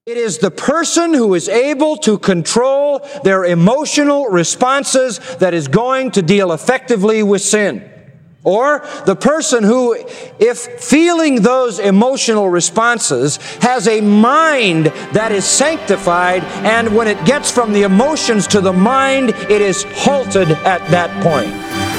It is the person who is able to control their emotional responses that is going to deal effectively with sin. Or the person who, if feeling those emotional responses, has a mind that is sanctified, and when it gets from the emotions to the mind, it is halted at that point.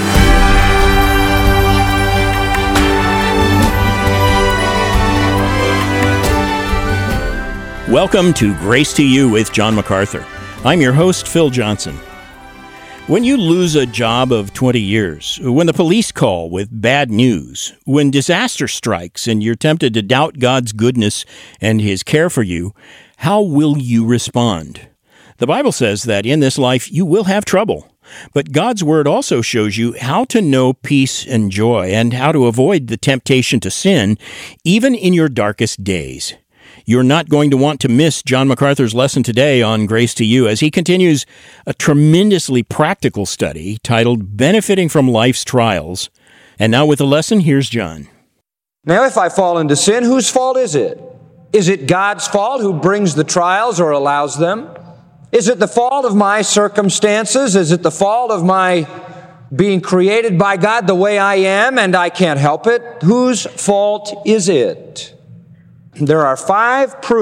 Welcome to Grace to You with John MacArthur. I'm your host, Phil Johnson. When you lose a job of 20 years, when the police call with bad news, when disaster strikes and you're tempted to doubt God's goodness and His care for you, how will you respond? The Bible says that in this life you will have trouble, but God's Word also shows you how to know peace and joy and how to avoid the temptation to sin, even in your darkest days. You're not going to want to miss John MacArthur's lesson today on Grace to You as he continues a tremendously practical study titled Benefiting from Life's Trials. And now with the lesson, here's John. Now, if I fall into sin, whose fault is it? Is it God's fault who brings the trials or allows them? Is it the fault of my circumstances? Is it the fault of my being created by God the way I am and I can't help it? Whose fault is it? There are 5 proofs